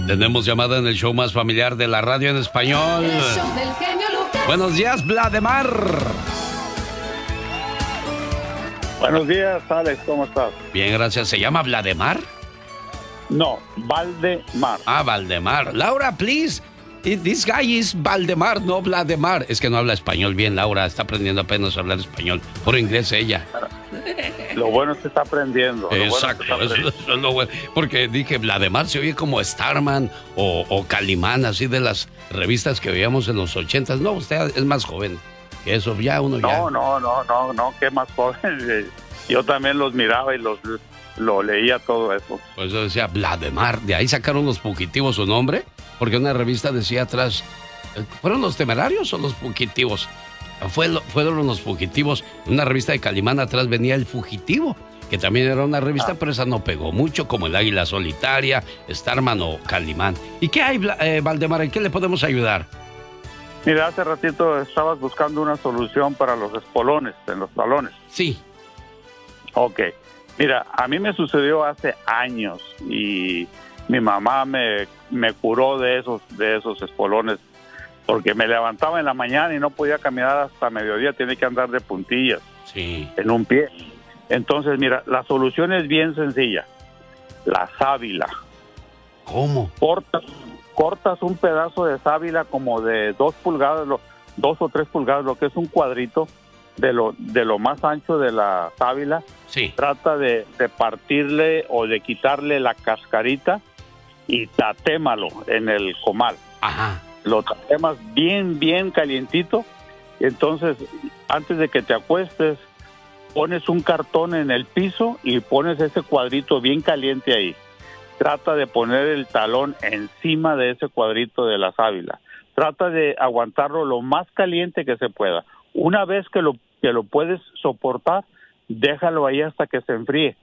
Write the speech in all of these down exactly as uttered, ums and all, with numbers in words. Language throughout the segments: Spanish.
Tenemos llamada en el show más familiar de la radio en español. El show del genio Lucas. Buenos días, Vladimar. Buenos días, Alex, ¿cómo estás? Bien, gracias. ¿Se llama Vladimar? No, Valdemar. Ah, Valdemar. Laura, please. This guy is Valdemar, no Vladimar. Es que no habla español bien, Laura. Está aprendiendo apenas a hablar español. Por inglés ella. Lo bueno es que está aprendiendo. Exacto, bueno es eso, eso es lo bueno. Porque dije, Vladimar se oye como Starman o, o Calimán, así de las revistas que veíamos en los ochentas. No, usted es más joven que eso, ya uno ya. No, no, no, no, no, qué más joven. Yo también los miraba y los lo leía todo eso. Pues yo decía Vladimar, de ahí sacaron los fugitivos su nombre, porque una revista decía atrás, ¿fueron los temerarios o los fugitivos? Fue, fueron los fugitivos. Una revista de Calimán atrás venía El Fugitivo, que también era una revista, ah. pero esa no pegó mucho, como El Águila Solitaria, Starman o Calimán. ¿Y qué hay, eh, Valdemar? ¿En qué le podemos ayudar? Mira, hace ratito estabas buscando una solución para los espolones en los talones. Sí. Ok. Mira, a mí me sucedió hace años y mi mamá me, me curó de esos, de esos espolones, porque me levantaba en la mañana y no podía caminar hasta mediodía, tenía que andar de puntillas sí. en un pie. Entonces, mira, la solución es bien sencilla. La sábila. ¿Cómo? Cortas, cortas un pedazo de sábila como de dos pulgadas, lo, dos o tres pulgadas, lo que es un cuadrito de lo, de lo más ancho de la sábila. Sí. Trata de, de partirle o de quitarle la cascarita y tatémalo en el comal. Ajá. Lo tatemas bien, bien calientito. Entonces, antes de que te acuestes, pones un cartón en el piso y pones ese cuadrito bien caliente ahí. Trata de poner el talón encima de ese cuadrito de la sábila. Trata de aguantarlo lo más caliente que se pueda. Una vez que lo, que lo puedes soportar, déjalo ahí hasta que se enfríe.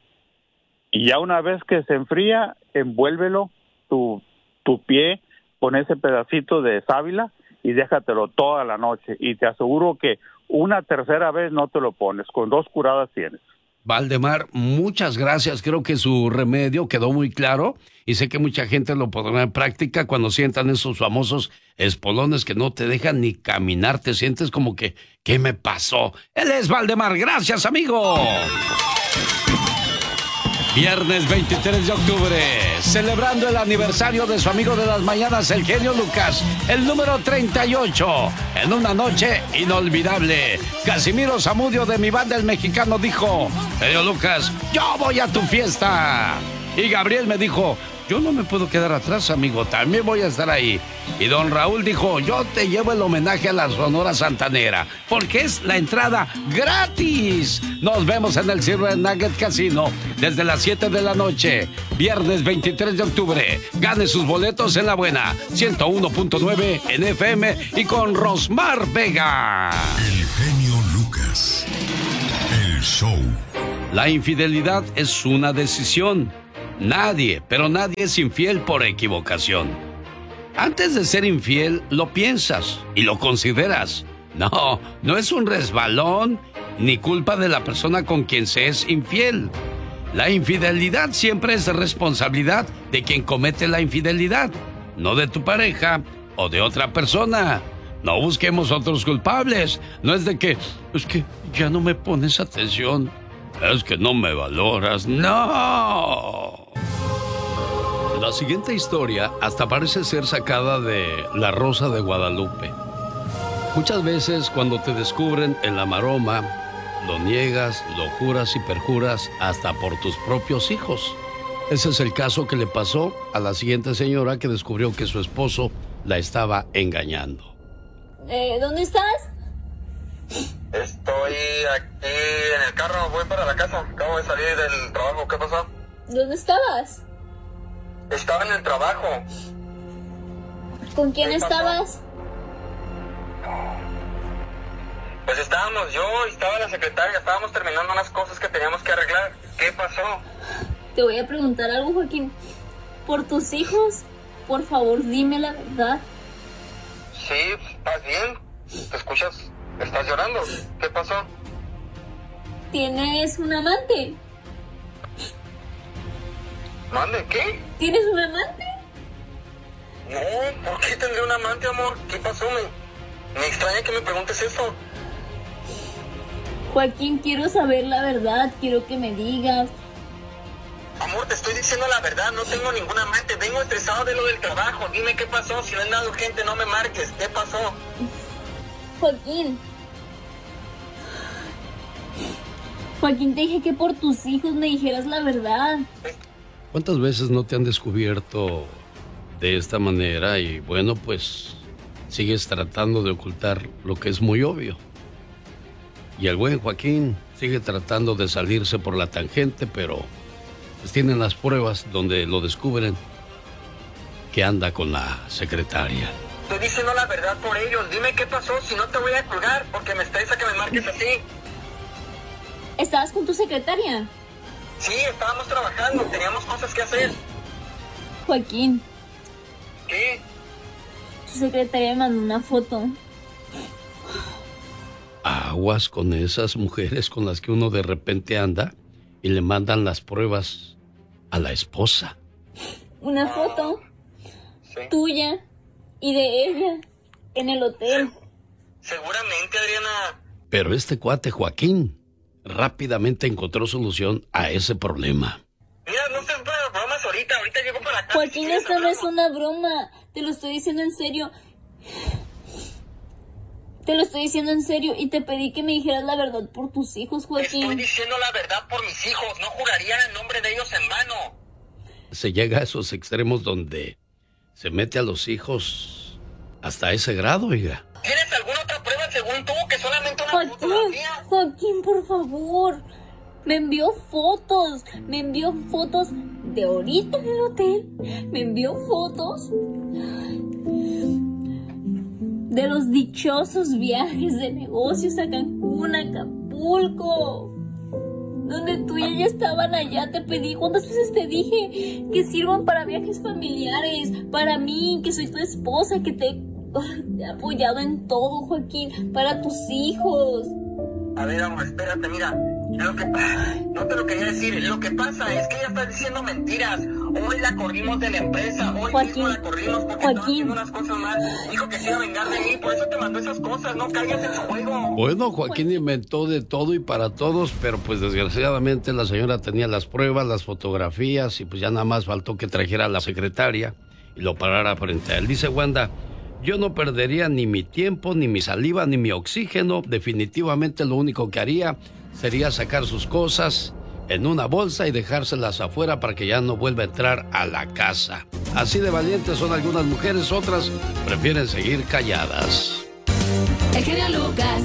Y ya una vez que se enfría, envuélvelo tu, tu pie con ese pedacito de sábila y déjatelo toda la noche. Y te aseguro que una tercera vez no te lo pones, con dos curadas tienes. Valdemar, muchas gracias. Creo que su remedio quedó muy claro y sé que mucha gente lo pondrá en práctica cuando sientan esos famosos espolones que no te dejan ni caminar. Te sientes como que, ¿qué me pasó? Él es Valdemar. Gracias, amigo. Viernes veintitrés de octubre, celebrando el aniversario de su amigo de las mañanas, el genio Lucas, el número treinta y ocho, en una noche inolvidable. Casimiro Zamudio de mi banda El Mexicano dijo, genio Lucas, yo voy a tu fiesta. Y Gabriel me dijo, yo no me puedo quedar atrás, amigo, también voy a estar ahí. Y don Raúl dijo, yo te llevo el homenaje a la Sonora Santanera, porque es la entrada gratis. Nos vemos en el Silver Nugget Casino desde las siete de la noche, viernes veintitrés de octubre. Gane sus boletos en La Buena, ciento uno punto nueve en F M y con Rosmar Vega. El genio Lucas, el show. La infidelidad es una decisión. Nadie, pero nadie es infiel por equivocación. Antes de ser infiel, lo piensas y lo consideras. No, no es un resbalón ni culpa de la persona con quien se es infiel. La infidelidad siempre es responsabilidad de quien comete la infidelidad, no de tu pareja o de otra persona. No busquemos otros culpables. No es de que, es que ya no me pones atención. Es que no me valoras. ¡No! La siguiente historia hasta parece ser sacada de La Rosa de Guadalupe. Muchas veces cuando te descubren en la maroma, lo niegas, lo juras y perjuras hasta por tus propios hijos. Ese es el caso que le pasó a la siguiente señora que descubrió que su esposo la estaba engañando. Eh, ¿Dónde estás? Estoy aquí en el carro, voy para la casa. Acabo de salir del trabajo, ¿qué pasó? ¿Dónde estabas? Estaba en el trabajo. ¿Con quién estabas? Pues estábamos yo, estaba la secretaria, estábamos terminando unas cosas que teníamos que arreglar. ¿Qué pasó? Te voy a preguntar algo, Joaquín. ¿Por tus hijos? Por favor, dime la verdad. Sí, ¿estás bien? ¿Te escuchas? ¿Estás llorando? ¿Qué pasó? ¿Tienes un amante? ¿Mande? ¿Qué? ¿Tienes un amante? No, ¿por qué tendré un amante, amor? ¿Qué pasó? Me, me extraña que me preguntes esto. Joaquín, quiero saber la verdad, quiero que me digas. Amor, te estoy diciendo la verdad, no tengo ningún amante, vengo estresado de lo del trabajo. Dime qué pasó, si no es nada urgente, no me marques. ¿Qué pasó? Joaquín. Joaquín, te dije que por tus hijos me dijeras la verdad. ¿Cuántas veces no te han descubierto de esta manera y bueno, pues sigues tratando de ocultar lo que es muy obvio? Y el buen Joaquín sigue tratando de salirse por la tangente, pero pues tienen las pruebas donde lo descubren que anda con la secretaria. Estoy diciendo la verdad por ellos. Dime qué pasó, si no te voy a colgar, porque me estresa que me marques así. ¿Estabas con tu secretaria? Sí, estábamos trabajando, teníamos cosas que hacer. Joaquín. ¿Qué? Tu secretaria me mandó una foto. Aguas con esas mujeres con las que uno de repente anda y le mandan las pruebas a la esposa. Una foto Sí. tuya y de ella en el hotel. Seguramente, Adriana. Pero este cuate Joaquín rápidamente encontró solución a ese problema. Mira, no te para bromas ahorita, ahorita llego para acá. Joaquín, Si esto no es hablamos. una broma. Te lo estoy diciendo en serio. Te lo estoy diciendo en serio y te pedí que me dijeras la verdad por tus hijos, Estoy Joaquín. diciendo la verdad por mis hijos, no juraría en nombre de ellos en vano. Se llega a esos extremos donde se mete a los hijos hasta ese grado, oiga. ¿Tienes alguna otra prueba según tú que solamente una Joaquín, fotografía? Joaquín, por favor. Me envió fotos. Me envió fotos de ahorita en el hotel. Me envió fotos de los dichosos viajes de negocios a Cancún, a Acapulco, donde tú y ella estaban allá. Te pedí, ¿cuántas veces te dije que sirvan para viajes familiares? Para mí, que soy tu esposa, que te, te he apoyado en todo, Joaquín, para tus hijos. A ver, amor, espérate, mira. Lo que, no te lo quería decir. Lo que pasa es que ella está diciendo mentiras. Hoy la corrimos de la empresa. Hoy Joaquín, mismo la corrimos porque estaba Joaquín. haciendo unas cosas mal. Dijo que se iba a vengar de mí. Por eso te mandó esas cosas. No caigas en su juego. Bueno, Joaquín inventó de todo y para todos, pero pues desgraciadamente la señora tenía las pruebas, las fotografías y pues ya nada más faltó que trajera a la secretaria y lo parara frente a él. Dice Wanda, yo no perdería ni mi tiempo, ni mi saliva, ni mi oxígeno. Definitivamente lo único que haría sería sacar sus cosas en una bolsa y dejárselas afuera para que ya no vuelva a entrar a la casa. Así de valientes son algunas mujeres, otras prefieren seguir calladas. El genio Lucas.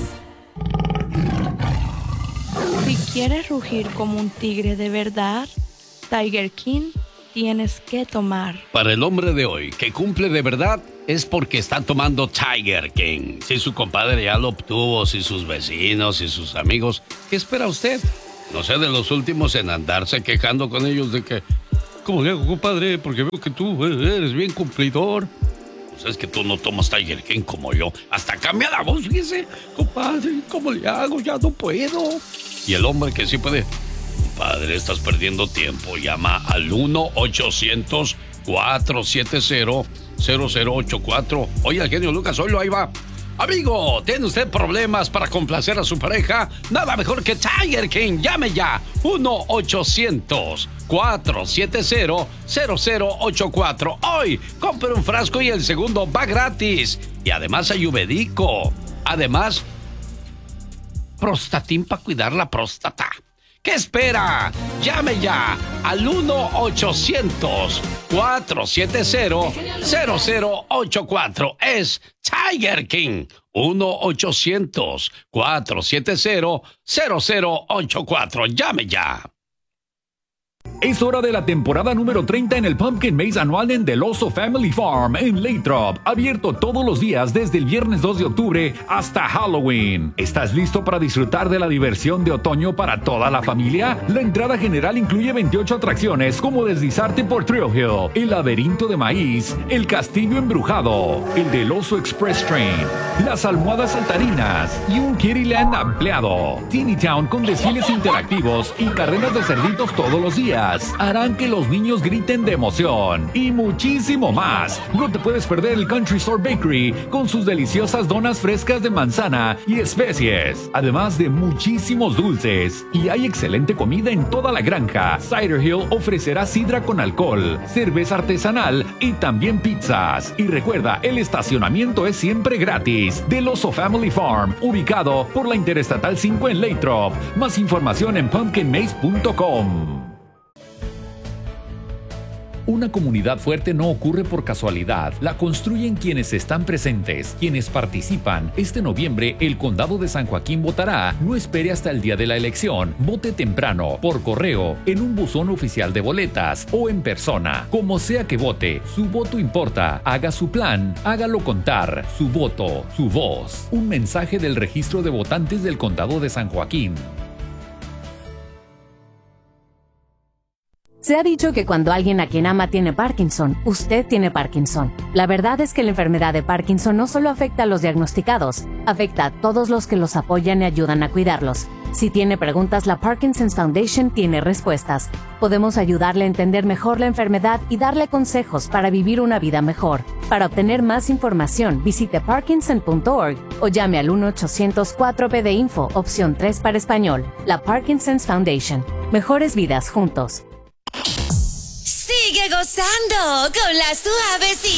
Si quieres rugir como un tigre de verdad, Tiger King tienes que tomar. Para el hombre de hoy, que cumple de verdad, es porque está tomando Tiger King. Si su compadre ya lo obtuvo, si sus vecinos, si sus amigos, ¿qué espera usted? No sé de los últimos en andarse quejando con ellos de que, ¿cómo le hago, compadre? Porque veo que tú eres bien cumplidor. Pues es que tú no tomas Tiger King como yo. Hasta cambia la voz, fíjese. Compadre, ¿cómo le hago? Ya no puedo. Y el hombre que sí puede, compadre, estás perdiendo tiempo. Llama al uno ochocientos, cuatro siete cero, cero cero ocho cuatro. Oye, el genio Lucas, oílo, ahí va. Amigo, ¿tiene usted problemas para complacer a su pareja? Nada mejor que Tiger King. Llame ya. uno ochocientos, cuatro siete cero, cero cero ocho cuatro. Hoy, compre un frasco y el segundo va gratis. Y además hay Ubedico. Además, Prostatín para cuidar la próstata. ¿Qué espera? Llame ya al uno ochocientos, cuatro siete cero, cero cero ocho cuatro. Es Tiger King. uno ochocientos, cuatro siete cero, cero cero ocho cuatro. Llame ya. Es hora de la temporada número treinta en el Pumpkin Maze anual en Del Oso Family Farm en Lathrop. Abierto todos los días desde el viernes dos de octubre hasta Halloween. ¿Estás listo para disfrutar de la diversión de otoño para toda la familia? La entrada general incluye veintiocho atracciones como deslizarte por Thrill Hill, el laberinto de maíz, el castillo embrujado, el Del Oso Express Train, las almohadas saltarinas y un Kittyland ampliado. Teeny Town con desfiles interactivos y carreras de cerditos todos los días. melodías harán que los niños griten de emoción y muchísimo más. No te puedes perder el Country Store Bakery con sus deliciosas donas frescas de manzana y especies, además de muchísimos dulces. Y hay excelente comida en toda la granja. Cider Hill ofrecerá sidra con alcohol, cerveza artesanal y también pizzas. Y recuerda, el estacionamiento es siempre gratis. Del Oso Family Farm, ubicado por la Interestatal cinco en Lathrop. Más información en pumpkin maze punto com. Una comunidad fuerte no ocurre por casualidad, la construyen quienes están presentes, quienes participan. Este noviembre el Condado de San Joaquín votará. No espere hasta el día de la elección. Vote temprano, por correo, en un buzón oficial de boletas o en persona. Como sea que vote, su voto importa. Haga su plan, hágalo contar. Su voto, su voz. Un mensaje del Registro de Votantes del Condado de San Joaquín. Se ha dicho que cuando alguien a quien ama tiene Parkinson, usted tiene Parkinson. La verdad es que la enfermedad de Parkinson no solo afecta a los diagnosticados, afecta a todos los que los apoyan y ayudan a cuidarlos. Si tiene preguntas, la Parkinson's Foundation tiene respuestas. Podemos ayudarle a entender mejor la enfermedad y darle consejos para vivir una vida mejor. Para obtener más información, visite parkinson punto org o llame al uno ochocientos cuatro P de Info, opción tres para español. La Parkinson's Foundation. Mejores vidas juntos. Sigue gozando con la suavecita.